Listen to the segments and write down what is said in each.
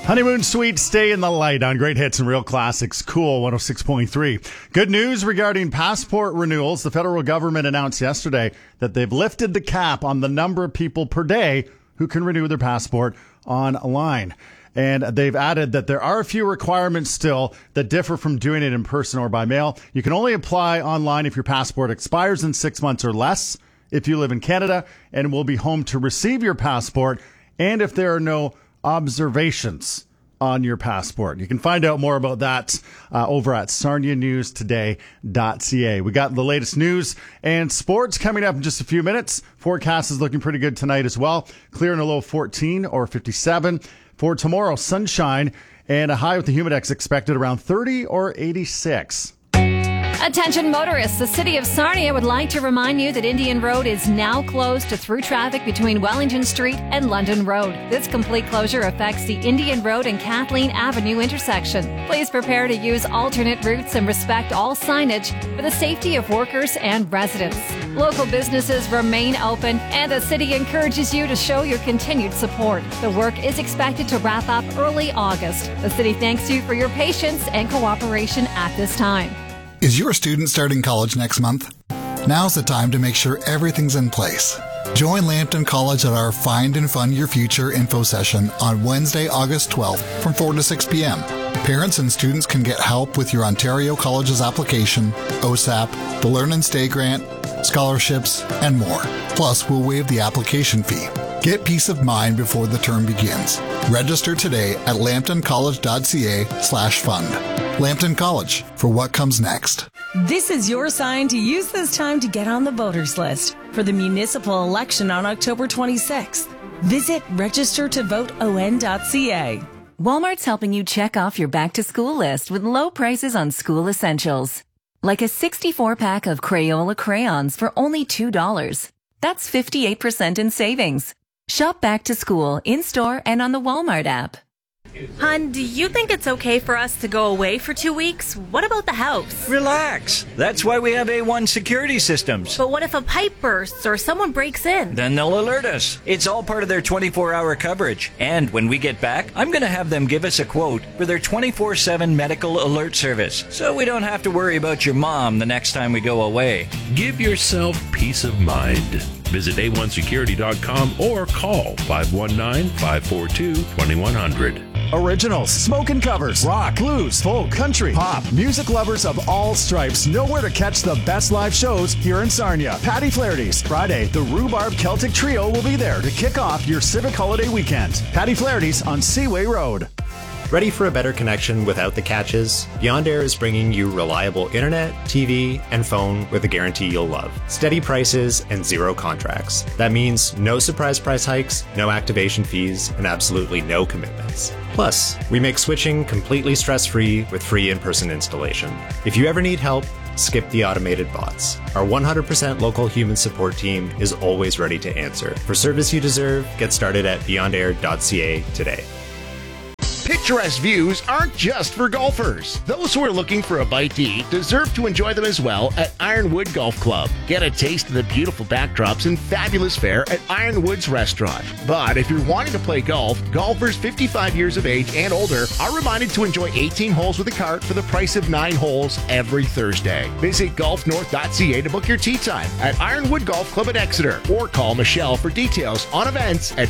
Honeymoon Suite, Stay in the Light on Great Hits and Real Classics, Cool 106.3. Good news regarding passport renewals. The federal government announced yesterday that they've lifted the cap on the number of people per day who can renew their passport online. And they've added that there are a few requirements still that differ from doing it in person or by mail. You can only apply online if your passport expires in 6 months or less, if you live in Canada and will be home to receive your passport, and if there are no observations on your passport. You can find out more about that over at sarnianewstoday.ca. We got the latest news and sports coming up in just a few minutes. Forecast is looking pretty good tonight as well. Clear in a low 14 or 57. For tomorrow, sunshine and a high with the humidex expected around 30 or 86. Attention motorists, the City of Sarnia would like to remind you that Indian Road is now closed to through traffic between Wellington Street and London Road. This complete closure affects the Indian Road and Kathleen Avenue intersection. Please prepare to use alternate routes and respect all signage for the safety of workers and residents. Local businesses remain open, and the city encourages you to show your continued support. The work is expected to wrap up early August. The city thanks you for your patience and cooperation at this time. Is your student starting college next month? Now's the time to make sure everything's in place. Join Lambton College at our Find and Fund Your Future info session on Wednesday, August 12th from 4 to 6 p.m. Parents and students can get help with your Ontario College's application, OSAP, the Learn and Stay grant, scholarships, and more. Plus, we'll waive the application fee. Get peace of mind before the term begins. Register today at lambtoncollege.ca/fund. Lambton College, for what comes next. This is your sign to use this time to get on the voters list for the municipal election on October 26th. Visit registertovoteon.ca. Walmart's helping you check off your back-to-school list with low prices on school essentials. Like a 64-pack of Crayola crayons for only $2. That's 58% in savings. Shop back to school in-store and on the Walmart app. Hon, do you think it's okay for us to go away for 2 weeks? What about the house? Relax. That's why we have A1 security systems. But what if a pipe bursts or someone breaks in? Then they'll alert us. It's all part of their 24-hour coverage. And when we get back, I'm going to have them give us a quote for their 24/7 medical alert service, so we don't have to worry about your mom the next time we go away. Give yourself peace of mind. Visit a1security.com or call 519-542-2100. Originals, smoking covers, rock, blues, folk, country, pop. Music lovers of all stripes know where to catch the best live shows here in Sarnia. Patty Flaherty's. Friday, the Rhubarb Celtic Trio will be there to kick off your civic holiday weekend. Patty Flaherty's on Seaway Road. Ready for a better connection without the catches? Beyond Air is bringing you reliable internet, TV, and phone with a guarantee you'll love. Steady prices and zero contracts. That means no surprise price hikes, no activation fees, and absolutely no commitments. Plus, we make switching completely stress-free with free in-person installation. If you ever need help, skip the automated bots. Our 100% local human support team is always ready to answer. For service you deserve, get started at beyondair.ca today. Picturesque views aren't just for golfers. Those who are looking for a bite to eat deserve to enjoy them as well at Ironwood Golf Club. Get a taste of the beautiful backdrops and fabulous fare at Ironwood's restaurant. But if you're wanting to play golf, golfers 55 years of age and older are reminded to enjoy 18 holes with a cart for the price of 9 holes every Thursday. Visit golfnorth.ca to book your tee time at Ironwood Golf Club at Exeter or call Michelle for details on events at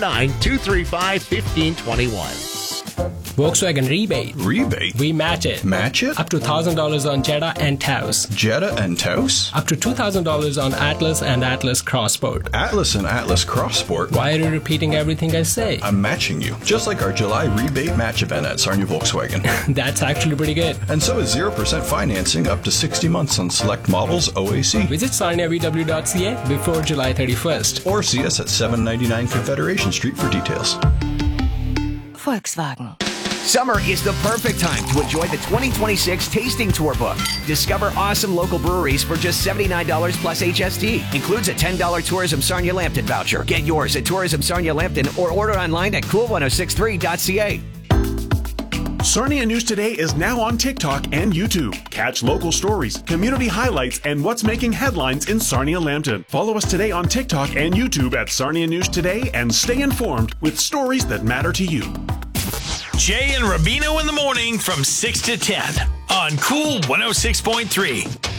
519-235-1521. Volkswagen rebate. Rebate? We match it. Match it? Up to $1,000 on Jetta and Taos. Jetta and Taos? Up to $2,000 on Atlas and Atlas Crossport. Atlas and Atlas Crossport? Why are you repeating everything I say? I'm matching you. Just like our July rebate match event at Sarnia Volkswagen. That's actually pretty good. And so is 0% financing up to 60 months on select models OAC. Visit sarniavw.ca before July 31st. Or see us at 799 Confederation Street for details. Volkswagen. Summer is the perfect time to enjoy the 2026 Tasting Tour book. Discover awesome local breweries for just $79 plus HST. Includes a $10 Tourism Sarnia Lambton voucher. Get yours at Tourism Sarnia Lambton or order online at cool1063.ca. Sarnia News Today is now on TikTok and YouTube. Catch local stories, community highlights, and what's making headlines in Sarnia Lambton. Follow us today on TikTok and YouTube at Sarnia News Today and stay informed with stories that matter to you. Jay and Rubino in the morning from 6 to 10 on Cool 106.3.